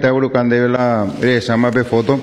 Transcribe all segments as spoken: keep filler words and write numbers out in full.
está Urucande la llama pe foto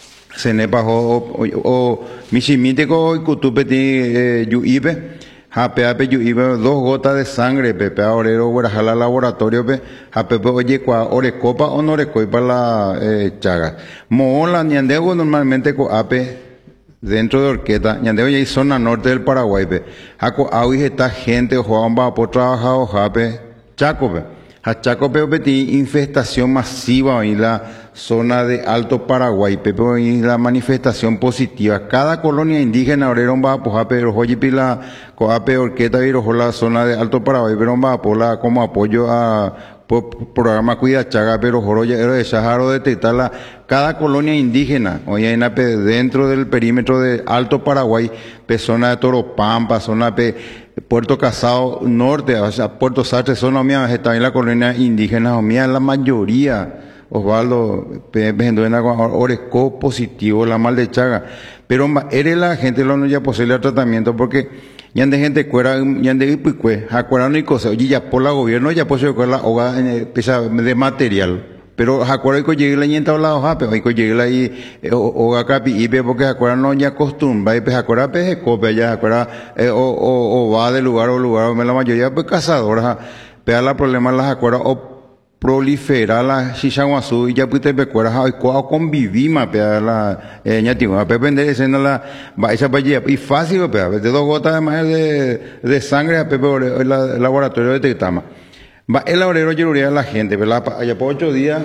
se nepa o o michimítiko y cutupeti yuibe Jape ape yuibe dos gotas de sangre pepe orero guarajala laboratorio pe jape oye cua orecopa o no orecopa la eh, chaga mola ñandego normalmente co ape dentro de Orqueta ñandego ya zona norte del Paraguay pe jaco aui está gente Juan va por trabajar o jape Chaco pe a Chaco pe peti infestación masiva en la zona de Alto Paraguay pepe y la manifestación positiva cada colonia indígena orero va por jape oye pila coape Orqueta y la zona de Alto Paraguay pero va por la como apoyo a por programa Cuida Chaga pero joroya era de Shaharo detectar la cada colonia indígena oye en ape dentro del perímetro de Alto Paraguay pe zona de Toropampa zona pe Puerto Casado Norte o sea Puerto Sastre zona mía está en la colonia indígena o mía la mayoría Osvaldo pe vendoena oresco positivo la mal de Chaga pero eres la gente lo no ya posible el tratamiento porque Yande gente cuera, yande ipicue, jacuera no y cosa, oye ya por la gobierno ya pues la hoga pesa de material, pero jacuera y llegue la ñenta la hoja, pero y llegue la y hoga capi y ve porque jacuera no ya costumbre, y pues jacuera pues copia ya jacuera o o o va de lugar o lugar, la mayoría pues cazadora, pero la problema la jacuera o prolifera la chichaguazú y ya pute pecuera ha co convivir ma pe la ñatigua pe vender escena la va esa vaya y fácil pe de dos gotas además de de sangre a pe el laboratorio de Tetama va el obrero lloría a la gente verdad allá por ocho días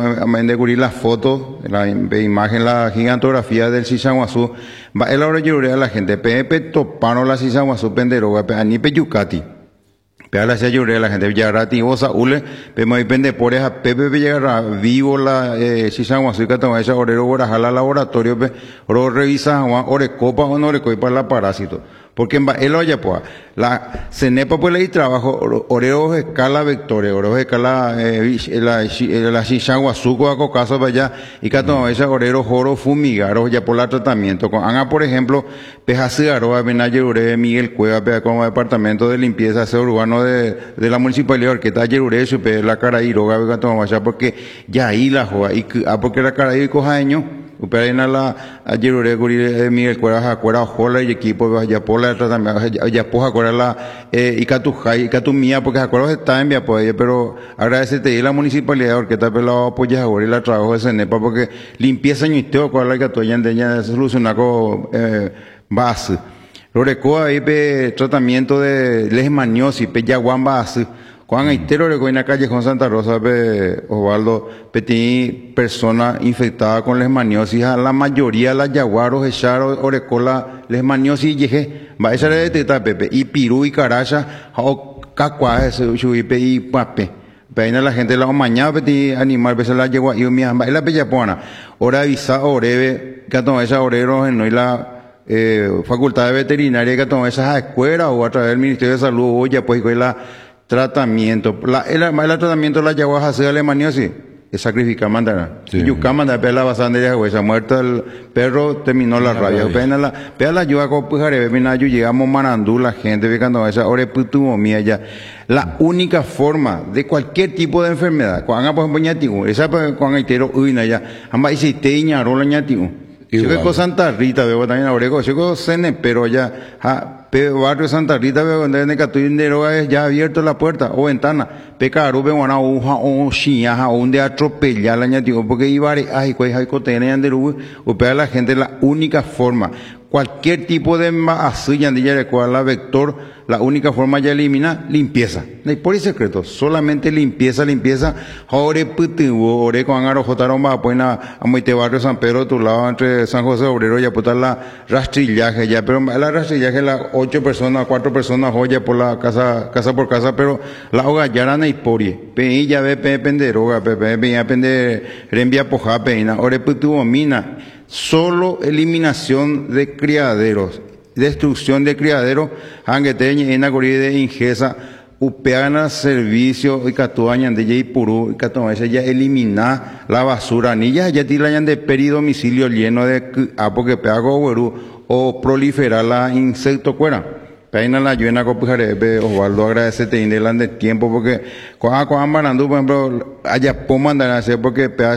a descubrir las fotos la imagen la gigantografía del chichaguazú va el obrero lloría a la gente pe pe topano la chichaguazú penderoga pe ani pe yucati Pero la se lloré la gente ya rati osa ule pe mai pende por esa pepe llegar vivo la eh si san guasuca toma esa orero guarajala laboratorio pe oro revisa ore copa o no le copa la parásito porque en el oye pues la cenepa pues le trabajo oreo escala vectores oreo escala eh, la la shishan guasuco a caso para allá y que toma esa orero joro fumigar o ya por la tratamiento con anga por ejemplo pejacigaro a benaye ure Miguel Cueva pe como departamento de limpieza aseo urbano de, de la municipalidad que está Yerure supe la cara y roga que toma allá porque ya ahí la joa y a porque la cara y coja año Uperena la ayer ure Miguel Cueva acuerda jola y equipo ya por la tratamiento ya poja acuerda la y catujai y catumía porque acuerdo está en vía pues pero agradecerte y la municipalidad porque está pelado apoya ahora y la trabajo de Cenepa porque limpieza y teo con la que toyan de ya solucionar con base Lorecoa ahí pe tratamiento de leishmaniosis pe yaguan base Juan Aitero le coina calle con Santa Rosa pe Osvaldo peti persona infectada con leishmaniosis a la mayoría la yaguaros echaro orecola leishmaniosis yeje va esa de teta pepe y pirú y caracha o cacua ese chuipe y pape peina la gente la mañana peti animal pese la yegua y mi amba la pellapona ora avisa orebe cato esa orero no y la eh, facultad de veterinaria que toma esas escuelas o a través del Ministerio de Salud o ya pues con la tratamiento la el, el tratamiento la llevó a hacer Alemania sí es sacrificar mandar sí. Yucá manda pe la basanda de huesa muerta el perro terminó la, la rabia pena la pe la yo hago pujare vena yo llegamos manandú la gente becando esa ore putu mía ya la única forma de cualquier tipo de enfermedad cuando pues ñatigo esa cuando aitero uina ya amba y si te ñaro la ñatigo yo que Santa Rita veo también ahora yo cene pero ya ja, pe barrio Santa Rita veo donde en Catundero ya abierto la puerta o ventana pecaro veo una hoja o shia o un de atropellar la ñatigo porque iba ay cuál hay cotene anderu o pe la gente la única forma cualquier tipo de así de la vector la única forma ya elimina limpieza por el secreto solamente limpieza limpieza ore putu ore con arojotaron va pues a Moite barrio San Pedro tu lado entre San José Obrero ya putar la rastrillaje ya pero la rastrillaje las ocho personas cuatro personas joya por la casa casa por casa pero la hoga ya na iporie pe ya ve pe penderoga pe pe ya pende rembia poja peina ore putu mina solo eliminación de criaderos, destrucción de criaderos, hangueteña en la de ingesa, upeana servicio y catuañan de yay purú, y catuañan ya eliminar la basura, ni ya ya tilañan de peridomicilio lleno de apo que peago o proliferar la insecto cuera. Peina la lluena copijare, Osvaldo agradecete indelante tiempo porque cuando cuando por ejemplo, allá po mandan a hacer porque